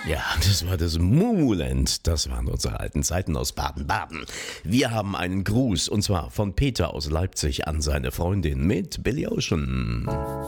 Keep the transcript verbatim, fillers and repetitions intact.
Ja, das war das Mumuland. Das waren unsere alten Zeiten aus Baden-Baden. Wir haben einen Gruß und zwar von Peter aus Leipzig an seine Freundin mit Billy Ocean.